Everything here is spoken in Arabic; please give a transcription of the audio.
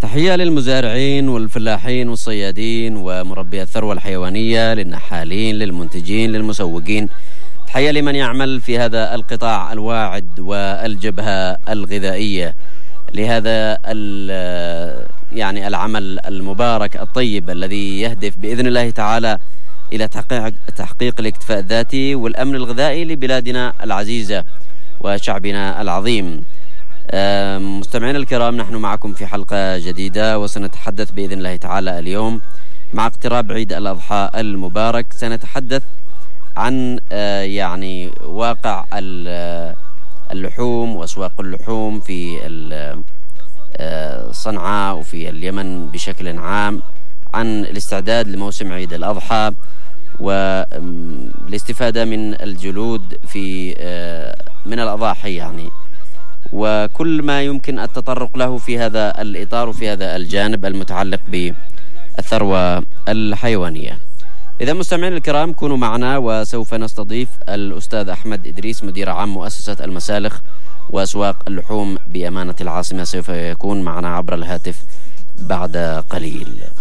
تحية للمزارعين والفلاحين والصيادين ومربي الثروة الحيوانية، للنحالين، للمنتجين، للمسوقين. تحية لمن يعمل في هذا القطاع الواعد والجبهة الغذائية لهذا يعني العمل المبارك الطيب الذي يهدف بإذن الله تعالى إلى تحقيق الاكتفاء الذاتي والأمن الغذائي لبلادنا العزيزة وشعبنا العظيم. مستمعينا الكرام، نحن معكم في حلقة جديدة، وسنتحدث بإذن الله تعالى اليوم مع اقتراب عيد الأضحى المبارك. سنتحدث عن يعني واقع اللحوم وأسواق اللحوم في صنعاء وفي اليمن بشكل عام، عن الاستعداد لموسم عيد الأضحى والاستفادة من الجلود في من الأضاحي يعني، وكل ما يمكن التطرق له في هذا الإطار وفي هذا الجانب المتعلق بالثروة الحيوانية. إذا مستمعين الكرام كونوا معنا، وسوف نستضيف الأستاذ أحمد إدريس مدير عام مؤسسة المسالخ وأسواق اللحوم بأمانة العاصمة، سوف يكون معنا عبر الهاتف بعد قليل.